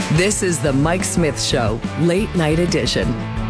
This is the Mike Smith Show, late night edition.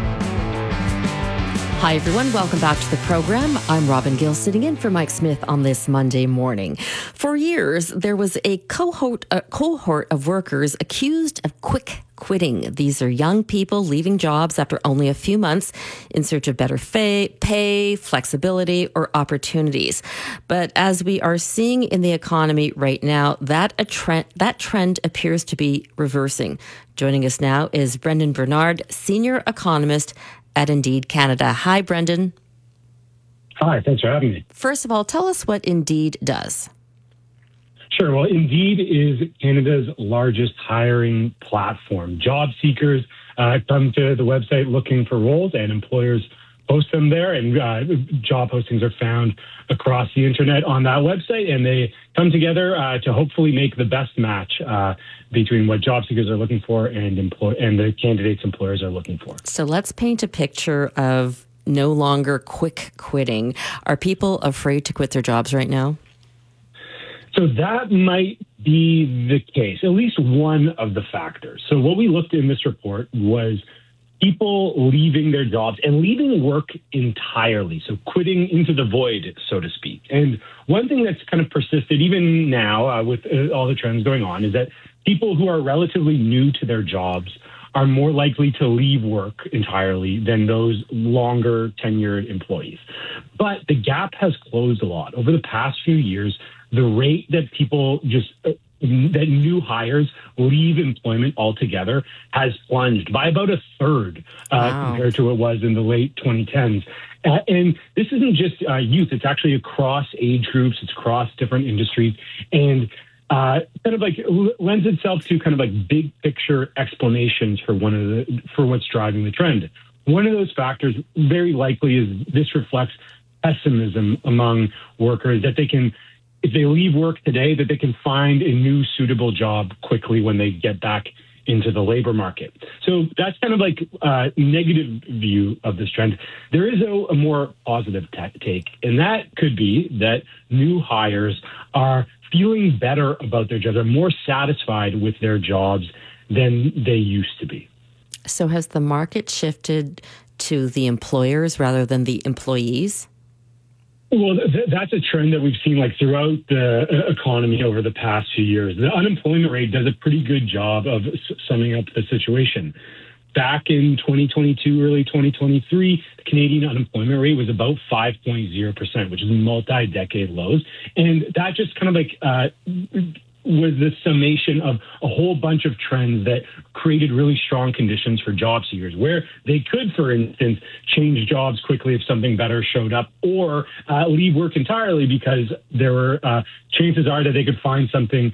Hi, everyone. Welcome back to the program. I'm Robin Gill, sitting in for Mike Smith on this Monday morning. For years, there was a cohort of workers accused of quick quitting. These are young people leaving jobs after only a few months in search of better pay, flexibility, or opportunities. But as we are seeing in the economy right now, that trend appears to be reversing. Joining us now is Brendan Bernard, senior economist at Indeed Canada. Hi, Brendan. Hi, thanks for having me. First of all, tell us what Indeed does. Sure. Well, Indeed is Canada's largest hiring platform. Job seekers come to the website looking for roles, and employers post them there, and job postings are found across the internet on that website, and they come together to hopefully make the best match between what job seekers are looking for and the candidates employers are looking for. So let's paint a picture of no longer quick quitting. Are people afraid to quit their jobs right now? So that might be the case, at least one of the factors. So what we looked in this report was people leaving their jobs and leaving work entirely, so quitting into the void, so to speak. And one thing that's kind of persisted even now with all the trends going on is that people who are relatively new to their jobs are more likely to leave work entirely than those longer tenured employees. But the gap has closed a lot. Over the past few years, the rate that people that new hires leave employment altogether has plunged by about a third compared to what it was in the late 2010s. And this isn't just youth, it's actually across age groups, it's across different industries, and kind of like lends itself to kind of like big picture explanations for what's driving the trend. One of those factors very likely is this reflects pessimism among workers that if they leave work today, that they can find a new suitable job quickly when they get back into the labor market. So that's kind of like a negative view of this trend. There is a more positive take, and that could be that new hires are feeling better about their jobs, are more satisfied with their jobs than they used to be. So has the market shifted to the employers rather than the employees? Well, that's a trend that we've seen like throughout the economy over the past few years. The unemployment rate does a pretty good job of summing up the situation. Back in 2022, early 2023, the Canadian unemployment rate was about 5.0%, which is multi-decade lows. And that just kind of like was the summation of a whole bunch of trends that created really strong conditions for job seekers, where they could, for instance, change jobs quickly if something better showed up, or leave work entirely because there were chances are that they could find something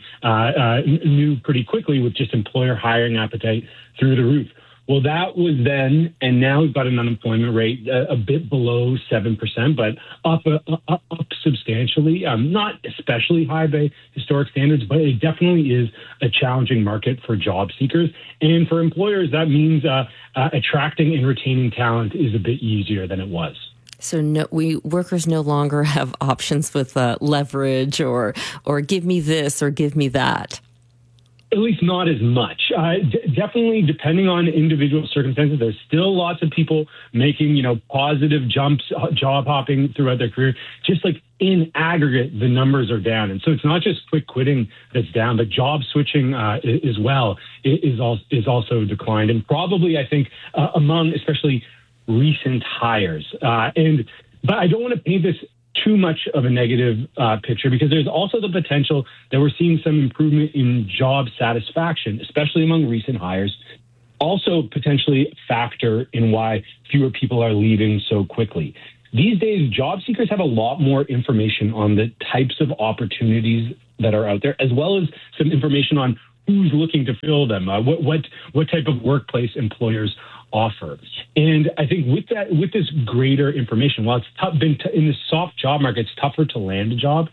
new pretty quickly with just employer hiring appetite through the roof. Well, that was then, and now we've got an unemployment rate a bit below 7%, but up substantially. Not especially high by historic standards, but it definitely is a challenging market for job seekers. And for employers, that means attracting and retaining talent is a bit easier than it was. So workers no longer have options with leverage or give me this or give me that. At least not as much. Definitely, depending on individual circumstances, there's still lots of people making, positive jumps, job hopping throughout their career. Just like in aggregate, the numbers are down. And so it's not just quick quitting that's down, but job switching as well is also declined. And probably, I think, among especially recent hires. But I don't want to paint this too much of a negative picture, because there's also the potential that we're seeing some improvement in job satisfaction, especially among recent hires. Also potentially a factor in why fewer people are leaving so quickly. These days, job seekers have a lot more information on the types of opportunities that are out there, as well as some information on who's looking to fill them, what type of workplace employers offer. And I think with this greater information, while it's in the soft job market, it's tougher to land a job.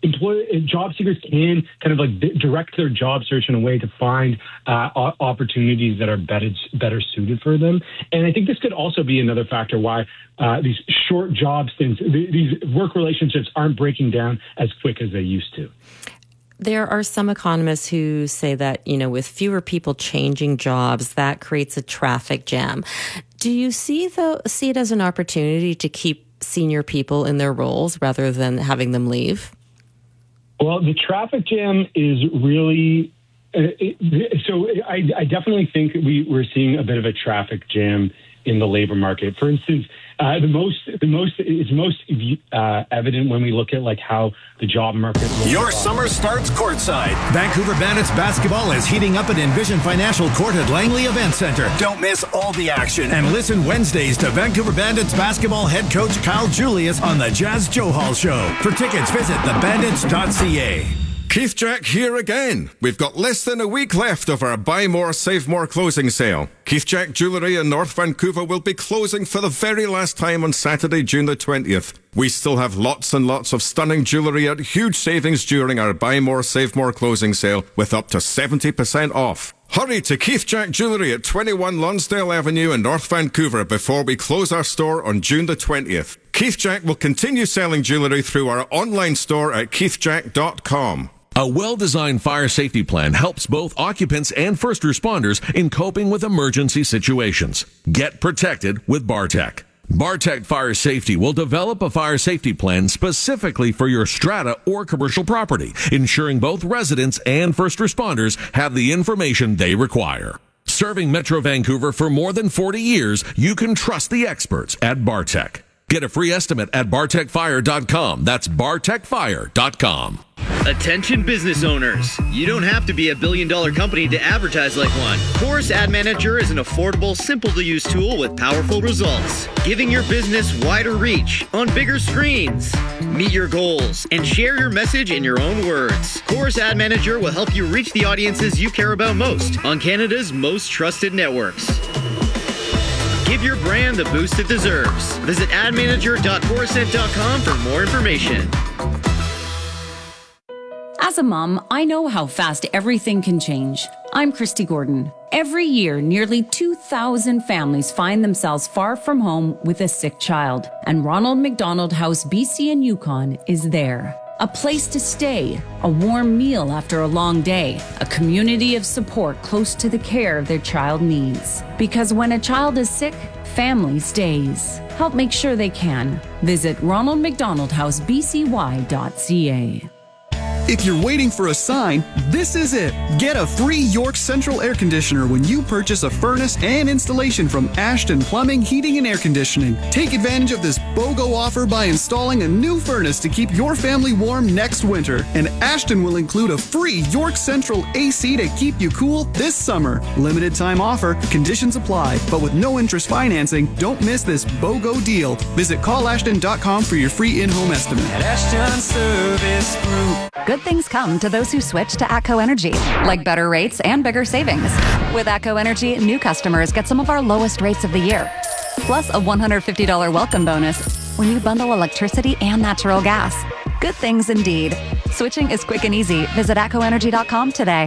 Job seekers can kind of like direct their job search in a way to find opportunities that are better suited for them. And I think this could also be another factor why these short job stints, these work relationships aren't breaking down as quick as they used to. there are some economists who say that, with fewer people changing jobs, that creates a traffic jam. Do you see it as an opportunity to keep senior people in their roles rather than having them leave? Well, the traffic jam is really so I definitely think we're seeing a bit of a traffic jam in the labor market. For instance, it's most evident when we look at how the job market. Your summer starts courtside. Vancouver Bandits basketball is heating up at Envision Financial Court at Langley Event Center. Don't miss all the action and listen Wednesdays to Vancouver Bandits basketball head coach Kyle Julius on the Jazz Joe Hall Show. For tickets, visit thebandits.ca. Keith Jack here again. We've got less than a week left of our Buy More, Save More closing sale. Keith Jack Jewellery in North Vancouver will be closing for the very last time on Saturday, June the 20th. We still have lots and lots of stunning jewellery at huge savings during our Buy More, Save More closing sale with up to 70% off. Hurry to Keith Jack Jewellery at 21 Lonsdale Avenue in North Vancouver before we close our store on June the 20th. Keith Jack will continue selling jewellery through our online store at keithjack.com. A well-designed fire safety plan helps both occupants and first responders in coping with emergency situations. Get protected with Bartec. Bartec Fire Safety will develop a fire safety plan specifically for your strata or commercial property, ensuring both residents and first responders have the information they require. Serving Metro Vancouver for more than 40 years, you can trust the experts at Bartec. Get a free estimate at bartecfire.com. That's bartecfire.com. Attention business owners. You don't have to be a billion-dollar company to advertise like one. Chorus Ad Manager is an affordable, simple-to-use tool with powerful results, giving your business wider reach on bigger screens. Meet your goals and share your message in your own words. Chorus Ad Manager will help you reach the audiences you care about most on Canada's most trusted networks. Give your brand the boost it deserves. Visit admanager.chorused.com for more information. As a mom, I know how fast everything can change. I'm Christy Gordon. Every year, nearly 2,000 families find themselves far from home with a sick child. And Ronald McDonald House BC and Yukon is there. A place to stay, a warm meal after a long day, a community of support close to the care their child needs. Because when a child is sick, family stays. Help make sure they can. Visit ronaldmcdonaldhousebcy.ca. If you're waiting for a sign, this is it. Get a free York Central air conditioner when you purchase a furnace and installation from Ashton Plumbing, Heating and Air Conditioning. Take advantage of this BOGO offer by installing a new furnace to keep your family warm next winter. And Ashton will include a free York Central AC to keep you cool this summer. Limited time offer, conditions apply, but with no interest financing, don't miss this BOGO deal. Visit callashton.com for your free in-home estimate. At Ashton Service Group. Good things come to those who switch to ATCO Energy, like better rates and bigger savings. With ATCO Energy, new customers get some of our lowest rates of the year, plus a $150 welcome bonus when you bundle electricity and natural gas. Good things indeed. Switching is quick and easy. Visit ATCOenergy.com today.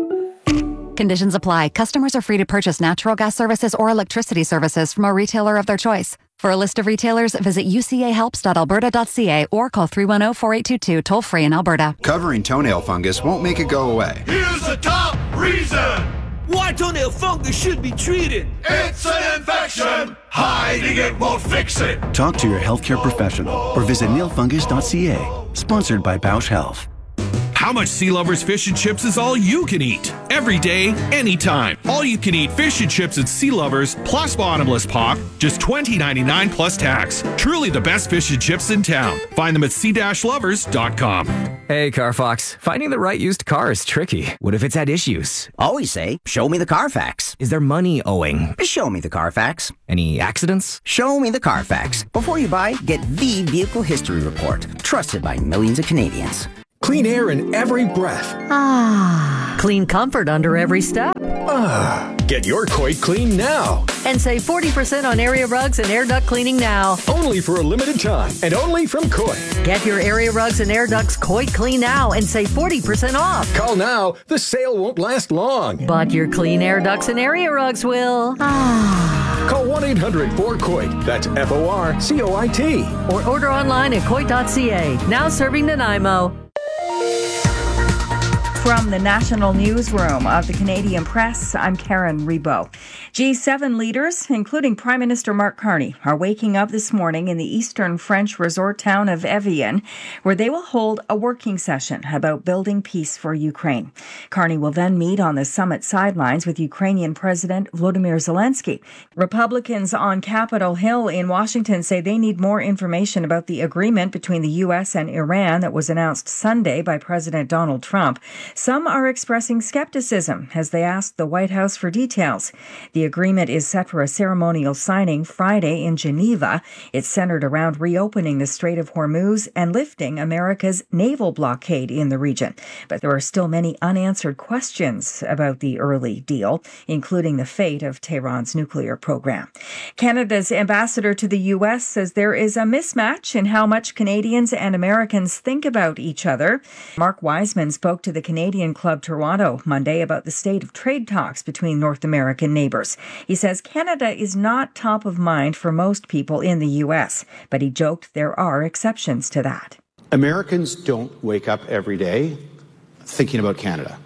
Conditions apply. Customers are free to purchase natural gas services or electricity services from a retailer of their choice. For a list of retailers, visit ucahelps.alberta.ca or call 310-4822 toll-free in Alberta. Covering toenail fungus won't make it go away. Here's the top reason why toenail fungus should be treated. It's an infection. Hiding it won't fix it. Talk to your healthcare professional or visit nailfungus.ca. Sponsored by Bausch Health. How much Sea Lovers fish and chips is all you can eat? Every day, anytime. All you can eat fish and chips at Sea Lovers plus bottomless pop, just $20.99 plus tax. Truly the best fish and chips in town. Find them at sea-lovers.com. Hey, Carfox. Finding the right used car is tricky. What if it's had issues? Always say, show me the Carfax. Is there money owing? Show me the Carfax. Any accidents? Show me the Carfax. Before you buy, get the Vehicle History Report. Trusted by millions of Canadians. Clean air in every breath. Ah. Clean comfort under every step. Ah. Get your Coit clean now. And save 40% on area rugs and air duct cleaning now. Only for a limited time and only from Coit. Get your area rugs and air ducts Coit clean now and save 40% off. Call now. The sale won't last long. But your clean air ducts and area rugs will. Ah. Call 1-800-4COIT. That's FORCOIT. Or order online at coit.ca. Now serving Nanaimo. From the national newsroom of the Canadian Press, I'm Karen Rebo. G7 leaders, including Prime Minister Mark Carney, are waking up this morning in the eastern French resort town of Evian, where they will hold a working session about building peace for Ukraine. Carney will then meet on the summit sidelines with Ukrainian President Volodymyr Zelensky. Republicans on Capitol Hill in Washington say they need more information about the agreement between the U.S. and Iran that was announced Sunday by President Donald Trump. Some are expressing skepticism as they ask the White House for details. The agreement is set for a ceremonial signing Friday in Geneva. It's centered around reopening the Strait of Hormuz and lifting America's naval blockade in the region. But there are still many unanswered questions about the early deal, including the fate of Tehran's nuclear program. Canada's ambassador to the U.S. says there is a mismatch in how much Canadians and Americans think about each other. Mark Wiseman spoke to the Canadian Club Toronto Monday about the state of trade talks between North American neighbors. He says Canada is not top of mind for most people in the U.S., but he joked there are exceptions to that. Americans don't wake up every day thinking about Canada.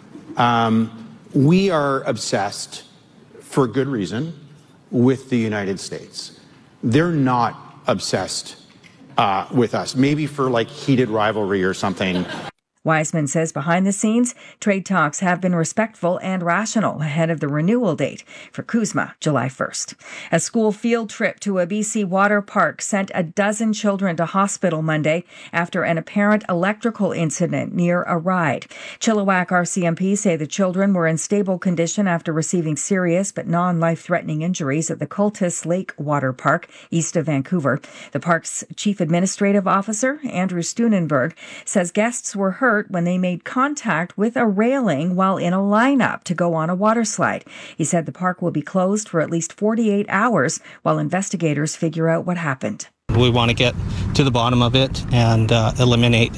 We are obsessed, for good reason, with the United States. They're not obsessed with us, maybe for like heated rivalry or something. Wiseman says behind the scenes, trade talks have been respectful and rational ahead of the renewal date for CUSMA, July 1st. A school field trip to a BC water park sent a dozen children to hospital Monday after an apparent electrical incident near a ride. Chilliwack RCMP say the children were in stable condition after receiving serious but non-life-threatening injuries at the Cultus Lake Water Park, east of Vancouver. The park's chief administrative officer, Andrew Steunenberg, says guests were hurt when they made contact with a railing while in a lineup to go on a water slide. He said the park will be closed for at least 48 hours while investigators figure out what happened. We want to get to the bottom of it and eliminate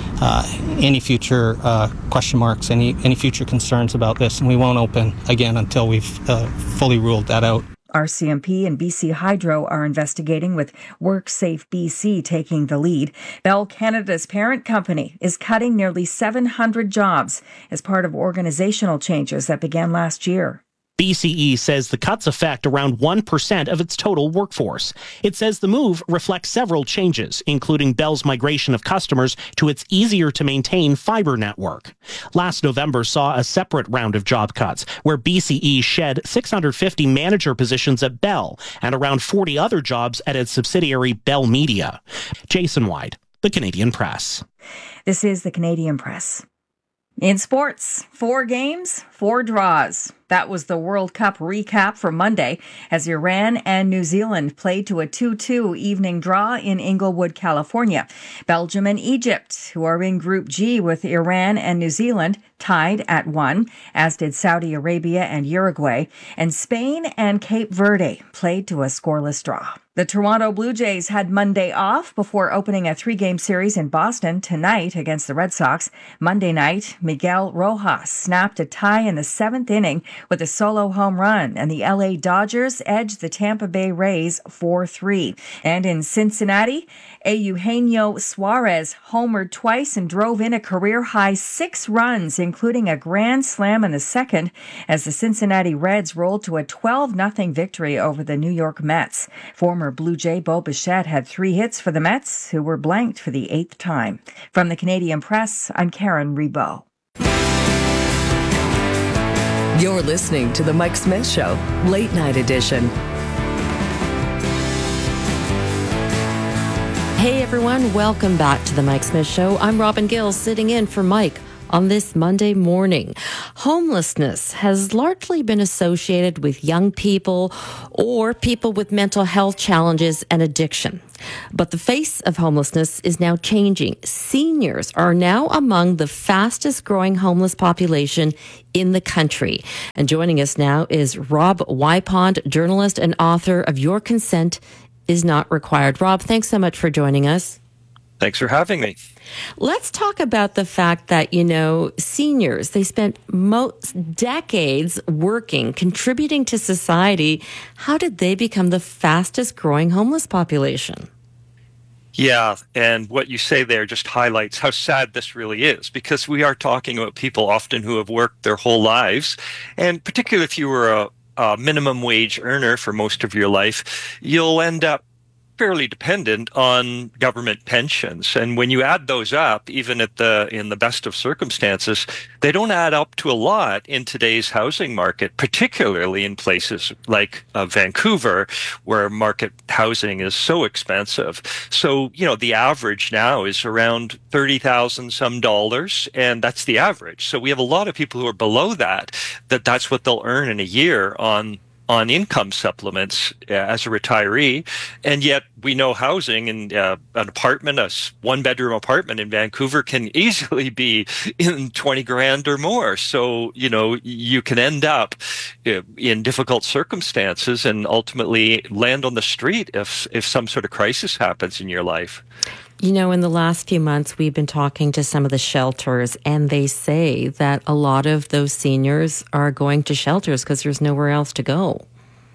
any future question marks, any future concerns about this, and we won't open again until we've fully ruled that out. RCMP and BC Hydro are investigating, with WorkSafe BC taking the lead. Bell Canada's parent company is cutting nearly 700 jobs as part of organizational changes that began last year. BCE says the cuts affect around 1% of its total workforce. It says the move reflects several changes, including Bell's migration of customers to its easier-to-maintain fiber network. Last November saw a separate round of job cuts, where BCE shed 650 manager positions at Bell and around 40 other jobs at its subsidiary Bell Media. Jason White, The Canadian Press. This is The Canadian Press. In sports, 4 games, 4 draws. That was the World Cup recap for Monday as Iran and New Zealand played to a 2-2 evening draw in Inglewood, California. Belgium and Egypt, who are in Group G with Iran and New Zealand, tied at 1, as did Saudi Arabia and Uruguay. And Spain and Cape Verde played to a scoreless draw. The Toronto Blue Jays had Monday off before opening a 3-game series in Boston tonight against the Red Sox. Monday night, Miguel Rojas snapped a tie in the 7th inning with a solo home run, and the LA Dodgers edged the Tampa Bay Rays 4-3. And in Cincinnati, Eugenio Suarez homered twice and drove in a career-high 6 runs, including a grand slam in the 2nd, as the Cincinnati Reds rolled to a 12-0 victory over the New York Mets. Former Blue Jay Bo Bichette had 3 hits for the Mets, who were blanked for the 8th time. From the Canadian Press, I'm Karen Rebo. You're listening to The Mike Smith Show, Late Night Edition. Hey everyone, welcome back to The Mike Smith Show. I'm Robin Gill, sitting in for Mike on this Monday morning. Homelessness has largely been associated with young people or people with mental health challenges and addiction. But the face of homelessness is now changing. Seniors are now among the fastest growing homeless population in the country. And joining us now is Rob Wypond, journalist and author of Your Consent Is Not Required. Rob, thanks so much for joining us. Thanks for having me. Let's talk about the fact that, seniors, they spent decades working, contributing to society. How did they become the fastest growing homeless population? Yeah, and what you say there just highlights how sad this really is, because we are talking about people often who have worked their whole lives, and particularly if you were a minimum wage earner for most of your life, you'll end up fairly dependent on government pensions. And when you add those up, even in the best of circumstances, they don't add up to a lot in today's housing market, particularly in places like Vancouver, where market housing is so expensive. So, the average now is around $30,000 some dollars, and that's the average. So we have a lot of people who are below that's what they'll earn in a year on income supplements as a retiree. And yet we know housing in an apartment, a one-bedroom apartment in Vancouver can easily be in 20 grand or more. So, you can end up in difficult circumstances and ultimately land on the street if some sort of crisis happens in your life. In the last few months, we've been talking to some of the shelters, and they say that a lot of those seniors are going to shelters because there's nowhere else to go.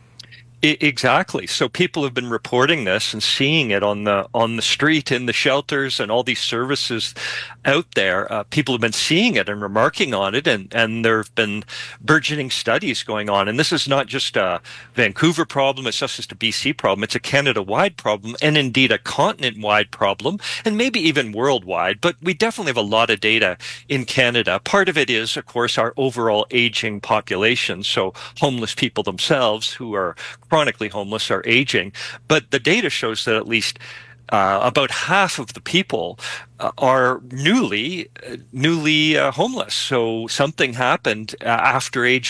Exactly. So people have been reporting this and seeing it on the street, in the shelters, and all these services out there. People have been seeing it and remarking on it, and there have been burgeoning studies going on. And this is not just a Vancouver problem. It's not just a BC problem. It's a Canada-wide problem, and indeed a continent-wide problem, and maybe even worldwide. But we definitely have a lot of data in Canada. Part of it is, of course, our overall aging population. So homeless people themselves who are chronically homeless are aging, but the data shows that at least about half of the people are newly homeless. So something happened after age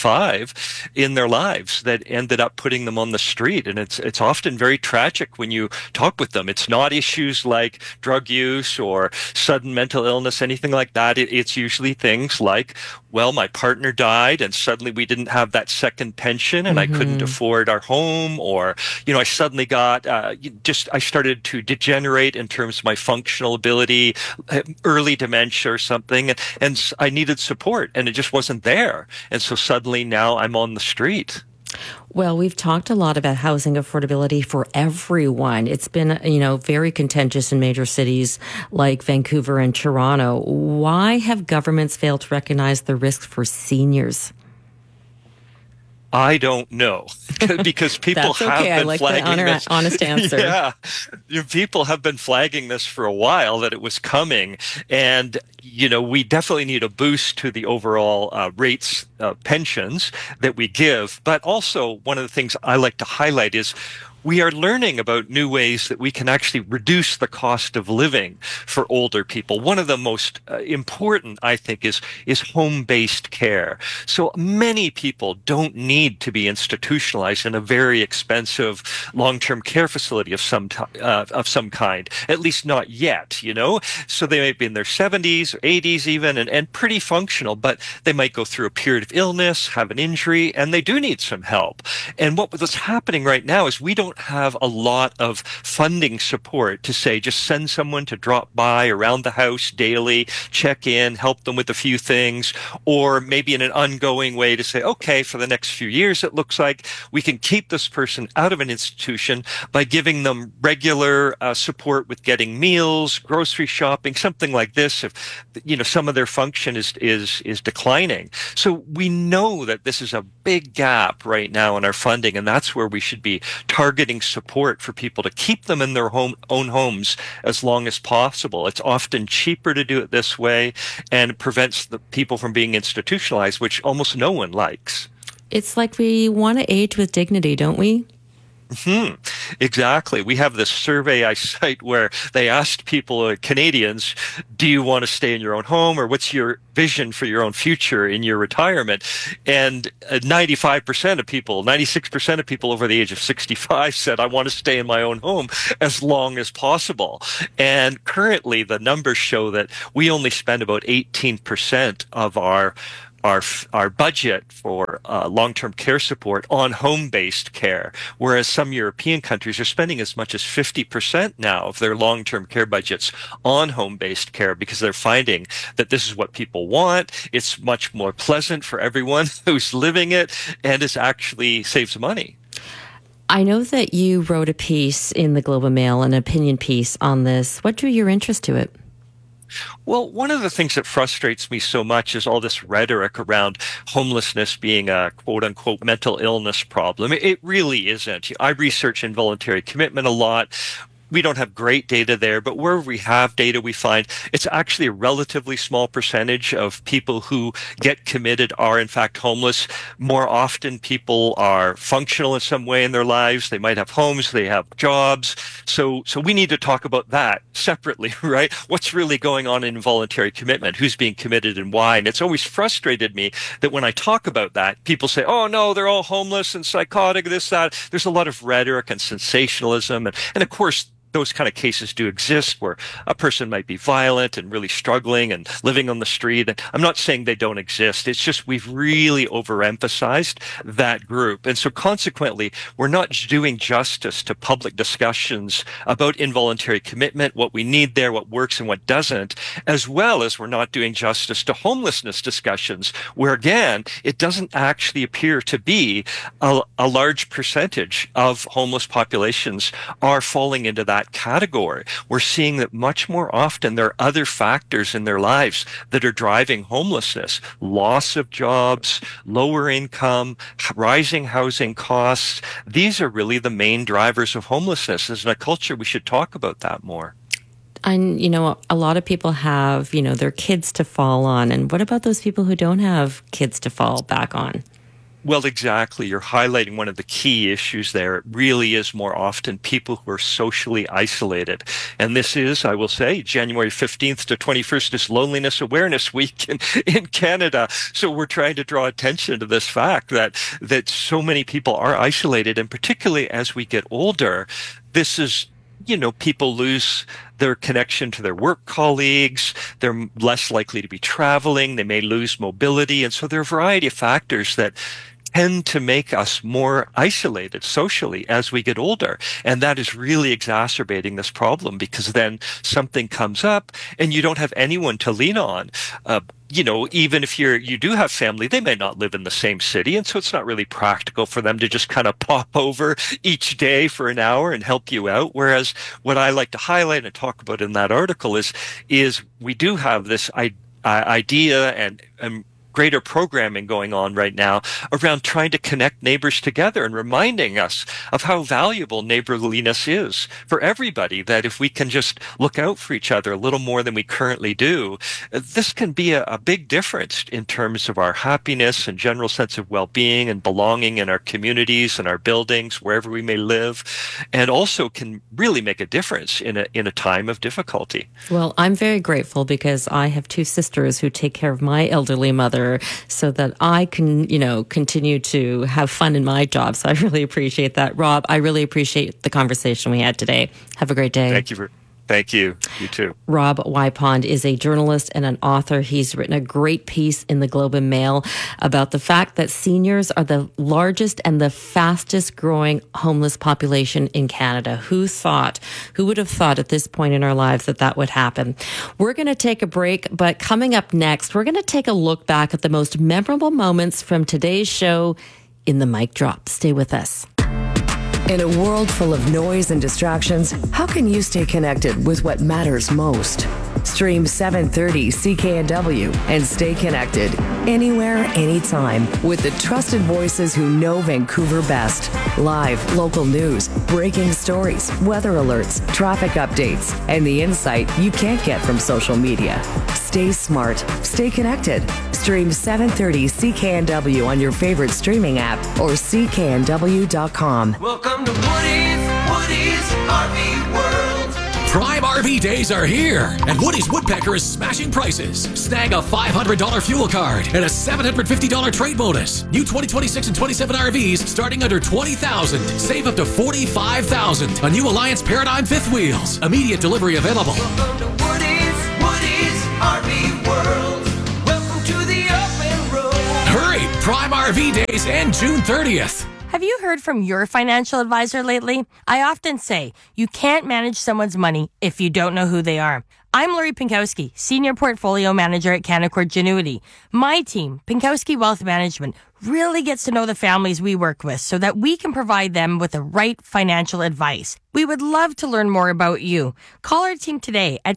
55 in their lives that ended up putting them on the street. And it's often very tragic when you talk with them. It's not issues like drug use or sudden mental illness, anything like that. It's usually things like, well, my partner died and suddenly we didn't have that second pension and I couldn't afford our home, or, I suddenly got, I started to degenerate in terms of my functional ability, early dementia or something, and I needed support and it just wasn't there. And so suddenly now I'm on the street. Well, we've talked a lot about housing affordability for everyone. It's been, very contentious in major cities like Vancouver and Toronto. Why have governments failed to recognize the risks for seniors? I don't know, because people have been flagging this. Honest answer. Yeah, people have been flagging this for a while, that it was coming, and we definitely need a boost to the overall rates, pensions that we give. But also, one of the things I like to highlight is we are learning about new ways that we can actually reduce the cost of living for older people. One of the most important, I think, is home-based care. So many people don't need to be institutionalized in a very expensive long-term care facility of some kind, at least not yet, So they might be in their 70s or 80s even, and pretty functional, but they might go through a period of illness, have an injury, and they do need some help. And what's happening right now is we don't have a lot of funding support to say, just send someone to drop by around the house daily, check in, help them with a few things, or maybe in an ongoing way to say, okay, for the next few years, it looks like we can keep this person out of an institution by giving them regular support with getting meals, grocery shopping, something like this. If, some of their function is declining. So we know that this is a big gap right now in our funding, and that's where we should be targeting support for people to keep them in their own homes as long as possible. It's often cheaper to do it this way, and it prevents the people from being institutionalized, which almost no one likes. It's like we want to age with dignity, don't we? Exactly. We have this survey I cite where they asked people, Canadians, do you want to stay in your own home, or what's your vision for your own future in your retirement? And 95% of people, 96% of people over the age of 65 said, I want to stay in my own home as long as possible. And currently the numbers show that we only spend about 18% of our budget for long-term care support on home-based care, whereas some European countries are spending as much as 50% now of their long-term care budgets on home-based care, because they're finding that this is what people want. It's much more pleasant for everyone who's living it, and it actually saves money. I know that you wrote a piece in the Globe and Mail, an opinion piece on this. What drew your interest to it? Well, one of the things that frustrates me so much is all this rhetoric around homelessness being a quote-unquote mental illness problem. It really isn't. I research involuntary commitment a lot. We don't have great data there, but where we have data, we find it's actually a relatively small percentage of people who get committed are in fact homeless. More often, people are functional in some way in their lives. They might have homes, they have jobs. So we need to talk about that separately, right? What's really going on in involuntary commitment? Who's being committed and why? And it's always frustrated me that when I talk about that, people say, oh no, they're all homeless and psychotic, this, that. There's a lot of rhetoric and sensationalism. And of course, those kind of cases do exist where a person might be violent and really struggling and living on the street. And I'm not saying they don't exist. It's just we've really overemphasized that group. And so consequently, we're not doing justice to public discussions about involuntary commitment, what we need there, what works and what doesn't, as well as we're not doing justice to homelessness discussions, where again, it doesn't actually appear to be a large percentage of homeless populations are falling into that category. We're seeing that much more often there are other factors in their lives that are driving homelessness. Loss of jobs, lower income, rising housing costs. These are really the main drivers of homelessness. As a culture, we should talk about that more. And, a lot of people have, their kids to fall on. And what about those people who don't have kids to fall back on? Well, exactly. You're highlighting one of the key issues there. It really is more often people who are socially isolated. And this is, I will say, January 15th to 21st is Loneliness Awareness Week in Canada. So we're trying to draw attention to this fact that so many people are isolated. And particularly as we get older, this is, people lose their connection to their work colleagues. They're less likely to be traveling. They may lose mobility. And so there are a variety of factors that tend to make us more isolated socially as we get older. And that is really exacerbating this problem because then something comes up and you don't have anyone to lean on. Even if you do have family, they may not live in the same city. And so it's not really practical for them to just kind of pop over each day for an hour and help you out. Whereas what I like to highlight and talk about in that article is we do have this idea and greater programming going on right now around trying to connect neighbors together and reminding us of how valuable neighborliness is for everybody, that if we can just look out for each other a little more than we currently do, this can be a big difference in terms of our happiness and general sense of well-being and belonging in our communities and our buildings, wherever we may live, and also can really make a difference in a time of difficulty. Well, I'm very grateful because I have two sisters who take care of my elderly mother so that I can, continue to have fun in my job. So I really appreciate that. Rob, I really appreciate the conversation we had today. Have a great day. Thank you. You too. Rob Wypond is a journalist and an author. He's written a great piece in the Globe and Mail about the fact that seniors are the largest and the fastest growing homeless population in Canada. Who would have thought at this point in our lives that would happen? We're going to take a break, but coming up next, we're going to take a look back at the most memorable moments from today's show in the Mic Drop. Stay with us. In a world full of noise and distractions, how can you stay connected with what matters most? Stream 730 CKNW and stay connected anywhere, anytime with the trusted voices who know Vancouver best. Live, local news, breaking stories, weather alerts, traffic updates, and the insight you can't get from social media. Stay smart, stay connected. Stream 730 CKNW on your favorite streaming app or cknw.com. Welcome to Woody's RV World. Prime RV days are here, and Woody's Woodpecker is smashing prices. Snag a $500 fuel card and a $750 trade bonus. New 2026 and 27 RVs starting under $20,000. Save up to $45,000 on new Alliance Paradigm fifth wheels. Immediate delivery available. Welcome to Woody's RV World. Welcome to the open road. Hurry! Prime RV days end June 30th. Have you heard from your financial advisor lately? I often say, you can't manage someone's money if you don't know who they are. I'm Lori Pinkowski, Senior Portfolio Manager at Canaccord Genuity. My team, Pinkowski Wealth Management, really gets to know the families we work with so that we can provide them with the right financial advice. We would love to learn more about you. Call our team today at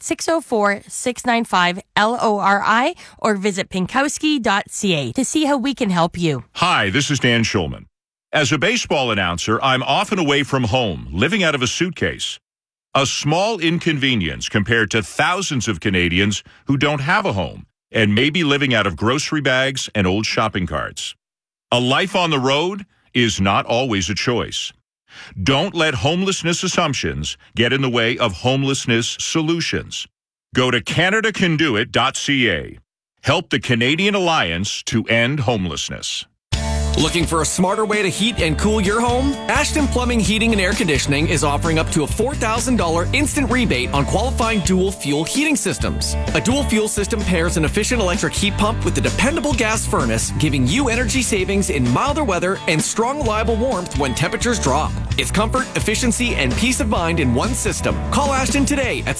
604-695-LORI or visit pinkowski.ca to see how we can help you. Hi, this is Dan Schulman. As a baseball announcer, I'm often away from home, living out of a suitcase. A small inconvenience compared to thousands of Canadians who don't have a home and may be living out of grocery bags and old shopping carts. A life on the road is not always a choice. Don't let homelessness assumptions get in the way of homelessness solutions. Go to CanadaCanDoIt.ca. Help the Canadian Alliance to End Homelessness. Looking for a smarter way to heat and cool your home? Ashton Plumbing, Heating and Air Conditioning is offering up to a $4,000 instant rebate on qualifying dual fuel heating systems. A dual fuel system pairs an efficient electric heat pump with a dependable gas furnace, giving you energy savings in milder weather and strong, reliable warmth when temperatures drop. It's comfort, efficiency, and peace of mind in one system. Call Ashton today at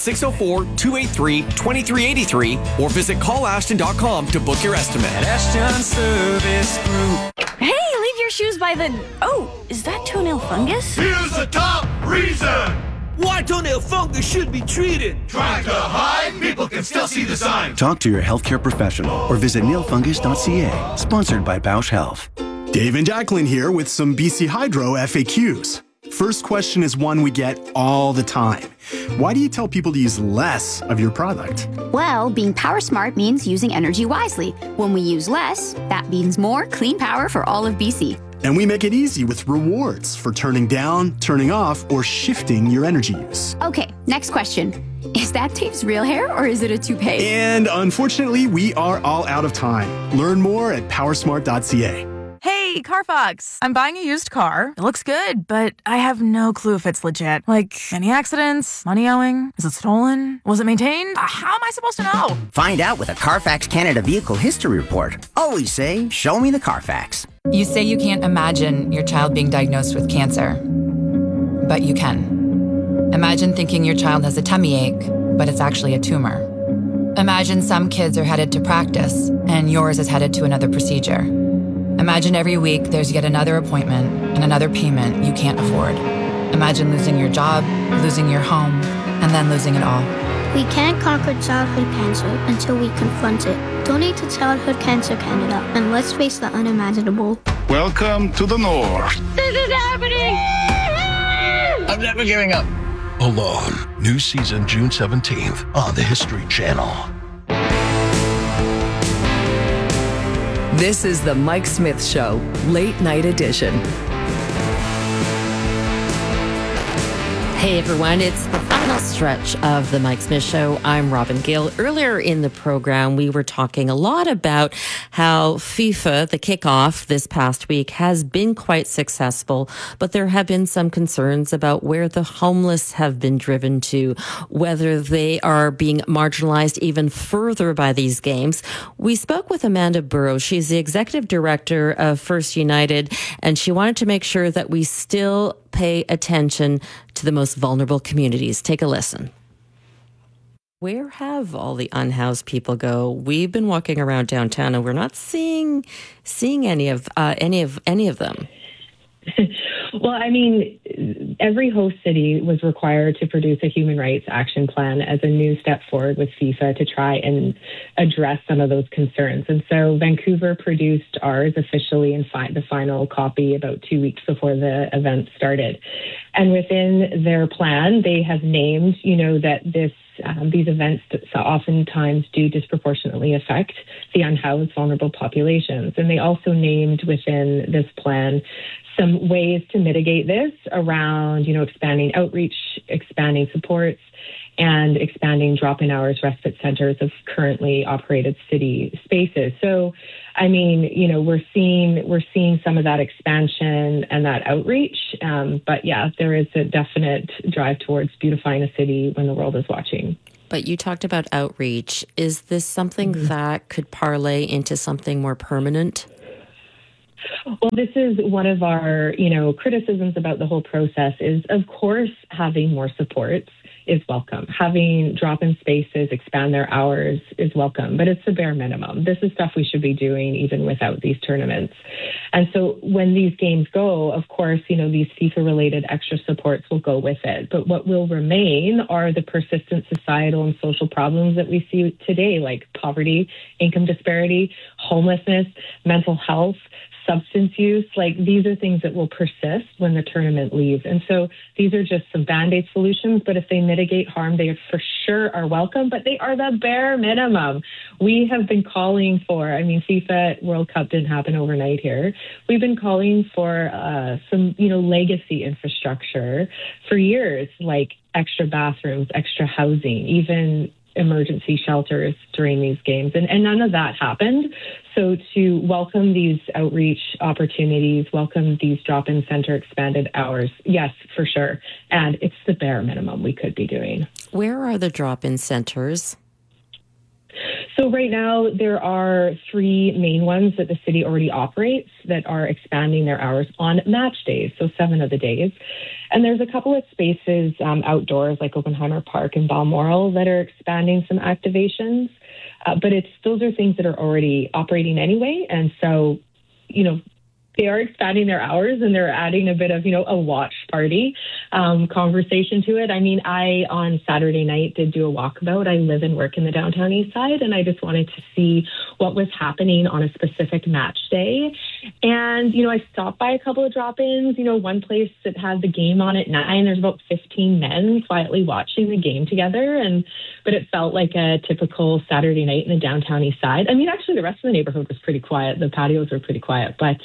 604-283-2383 or visit callashton.com to book your estimate. At Ashton Service Group. Hey, leave your shoes by the... Oh, is that toenail fungus? Here's the top reason why toenail fungus should be treated. Trying to hide? People can still see the sign. Talk to your healthcare professional or visit nailfungus.ca. Sponsored by Bausch Health. Dave and Jacqueline here with some BC Hydro FAQs. First question is one we get all the time. Why do you tell people to use less of your product? Well, being power smart means using energy wisely. When we use less, that means more clean power for all of BC. And we make it easy with rewards for turning down, turning off, or shifting your energy use. Okay, next question. Is that Dave's real hair or is it a toupee? And unfortunately, we are all out of time. Learn more at powersmart.ca. Hey, CarFox. I'm buying a used car. It looks good, but I have no clue if it's legit. Like, any accidents? Money owing? Is it stolen? Was it maintained? How am I supposed to know? Find out with a Carfax Canada Vehicle History Report. Always say, show me the Carfax. You say you can't imagine your child being diagnosed with cancer, but you can. Imagine thinking your child has a tummy ache, but it's actually a tumor. Imagine some kids are headed to practice, and yours is headed to another procedure. Imagine every week there's yet another appointment and another payment you can't afford. Imagine losing your job, losing your home, and then losing it all. We can't conquer childhood cancer until we confront it. Donate to Childhood Cancer Canada and let's face the unimaginable. Welcome to the North. This is happening! I'm never giving up. Alone. New season June 17th on the History Channel. This is the Mike Smith Show, late night edition. Hey everyone, it's the final stretch of the Mike Smith Show. I'm Robin Gill. Earlier in the program, we were talking a lot about how FIFA, the kickoff this past week, has been quite successful, but there have been some concerns about where the homeless have been driven to, whether they are being marginalized even further by these games. We spoke with Amanda Burrows. She's the executive director of First United, and she wanted to make sure that we still pay attention to the most vulnerable communities. Take a listen. Where have all the unhoused people go? We've been walking around downtown and we're not seeing any of them. Well, I mean, every host city was required to produce a human rights action plan as a new step forward with FIFA to try and address some of those concerns. And so Vancouver produced ours officially in the final copy about 2 weeks before the event started. And within their plan, they have named, that these events oftentimes do disproportionately affect the unhoused, vulnerable populations. And they also named within this plan some ways to mitigate this around, expanding outreach, expanding supports, and expanding drop-in hours respite centers of currently operated city spaces. So, I mean, we're seeing some of that expansion and that outreach. But yeah, there is a definite drive towards beautifying a city when the world is watching. But you talked about outreach. Is this something that could parlay into something more permanent? Well, this is one of our, criticisms about the whole process is, of course, having more supports is welcome. Having drop-in spaces expand their hours is welcome, but it's the bare minimum. This is stuff we should be doing even without these tournaments. And so when these games go, of course, these FIFA-related extra supports will go with it. But what will remain are the persistent societal and social problems that we see today, like poverty, income disparity, homelessness, mental health, substance use. Like, these are things that will persist when the tournament leaves. And so these are just some Band-Aid solutions, but if they mitigate harm, they for sure are welcome, but they are the bare minimum. We have been calling for, FIFA World Cup didn't happen overnight here. We've been calling for some, legacy infrastructure for years, like extra bathrooms, extra housing, even emergency shelters during these games. And none of that happened. So to welcome these outreach opportunities, welcome these drop-in center expanded hours, yes, for sure. And it's the bare minimum we could be doing. Where are the drop-in centers? So right now, there are 3 main ones that the city already operates that are expanding their hours on match days, so 7 of the days. And there's a couple of spaces outdoors, like Oppenheimer Park and Balmoral, that are expanding some activations. But those are things that are already operating anyway. And so, they are expanding their hours and they're adding a bit of, a watch party conversation to it. I, on Saturday night, did do a walkabout. I live and work in the downtown east side, and I just wanted to see what was happening on a specific match day. And, I stopped by a couple of drop-ins, one place that had the game on at 9. There's about 15 men quietly watching the game together. But it felt like a typical Saturday night in the downtown east side. Actually, the rest of the neighborhood was pretty quiet. The patios were pretty quiet. But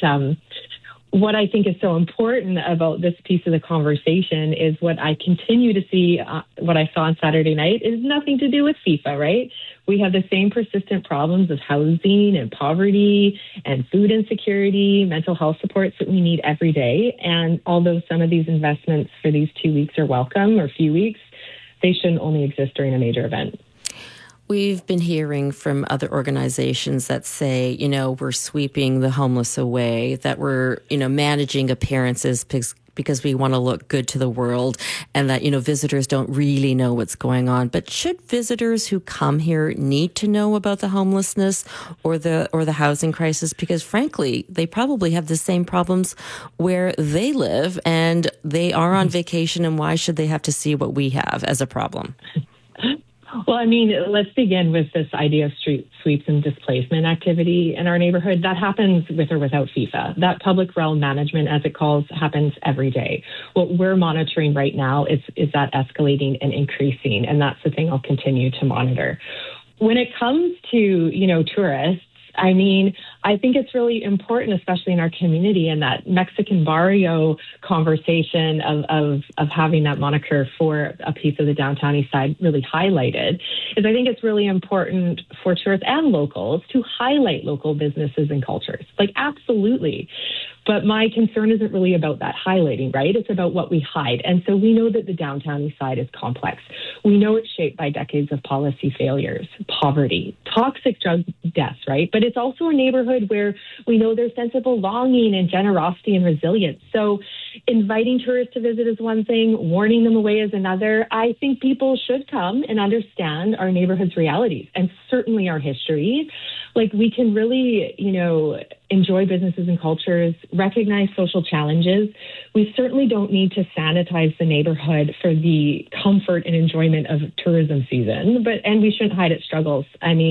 what I think is so important about this piece of the conversation is what I continue to see, what I saw on Saturday night is nothing to do with FIFA, right? We have the same persistent problems of housing and poverty and food insecurity, mental health supports that we need every day. And although some of these investments for these 2 weeks are welcome, or a few weeks, they shouldn't only exist during a major event. We've been hearing from other organizations that say, we're sweeping the homeless away, that we're, managing appearances because we want to look good to the world, and that, visitors don't really know what's going on. But should visitors who come here need to know about the homelessness or the housing crisis? Because frankly, they probably have the same problems where they live and they are on vacation, and why should they have to see what we have as a problem? Well, let's begin with this idea of street sweeps and displacement activity in our neighborhood. That happens with or without FIFA. That public realm management, as it calls, happens every day. What we're monitoring right now is that escalating and increasing, and that's the thing I'll continue to monitor. When it comes to, tourists, I think it's really important, especially in our community, and that Mexican barrio conversation of having that moniker for a piece of the downtown east side really highlighted, is I think it's really important for tourists and locals to highlight local businesses and cultures. Like, absolutely. But my concern isn't really about that highlighting, right? It's about what we hide. And so we know that the downtown east side is complex. We know it's shaped by decades of policy failures, poverty, toxic drug deaths, right? But it's also a neighborhood where we know there's sense of belonging and generosity and resilience. So inviting tourists to visit is one thing, warning them away is another. I think people should come and understand our neighborhood's realities and certainly our history. Like, we can really, enjoy businesses and cultures, recognize social challenges. We certainly don't need to sanitize the neighborhood for the comfort and enjoyment of tourism season, and we shouldn't hide its struggles.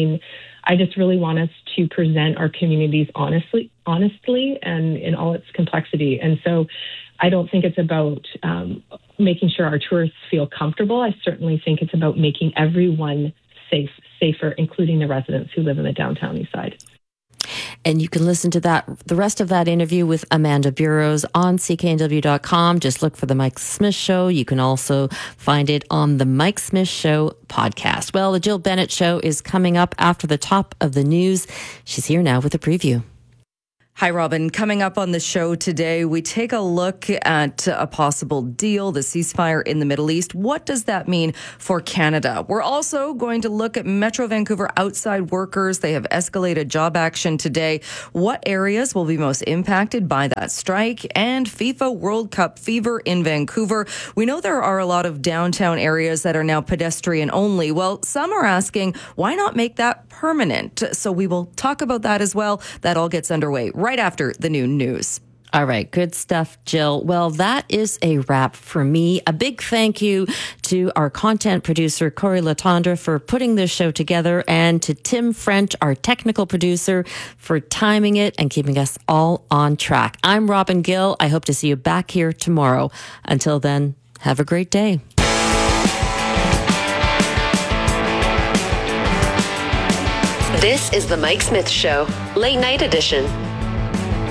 I just really want us to present our communities honestly and in all its complexity. And so I don't think it's about making sure our tourists feel comfortable. I certainly think it's about making everyone safer, including the residents who live in the downtown east side. And you can listen to the rest of that interview with Amanda Burrows on cknw.com. Just look for The Mike Smith Show. You can also find it on the Mike Smith Show podcast. Well, the Jill Bennett Show is coming up after the top of the news. She's here now with a preview. Hi, Robin. Coming up on the show today, we take a look at a possible deal, the ceasefire in the Middle East. What does that mean for Canada? We're also going to look at Metro Vancouver outside workers. They have escalated job action today. What areas will be most impacted by that strike? And FIFA World Cup fever in Vancouver. We know there are a lot of downtown areas that are now pedestrian only. Well, some are asking, why not make that permanent? So we will talk about that as well. That all gets underway right after the noon news. All right. Good stuff, Jill. Well, that is a wrap for me. A big thank you to our content producer, Corey Latondra, for putting this show together, and to Tim French, our technical producer, for timing it and keeping us all on track. I'm Robin Gill. I hope to see you back here tomorrow. Until then, have a great day. This is the Mike Smith Show, late night edition.